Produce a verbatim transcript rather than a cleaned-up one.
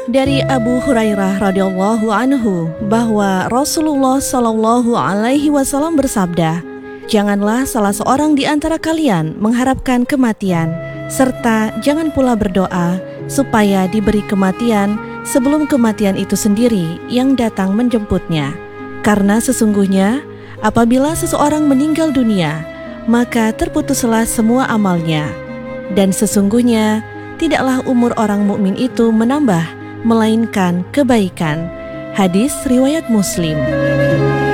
Dari Abu Hurairah radhiyallahu anhu bahwa Rasulullah shallallahu alaihi wasallam bersabda, "Janganlah salah seorang di antara kalian mengharapkan kematian, serta jangan pula berdoa supaya diberi kematian sebelum kematian itu sendiri yang datang menjemputnya. Karena sesungguhnya apabila seseorang meninggal dunia, maka terputuslah semua amalnya. Dan sesungguhnya tidaklah umur orang mukmin itu menambah, melainkan kebaikan." Hadis riwayat Muslim.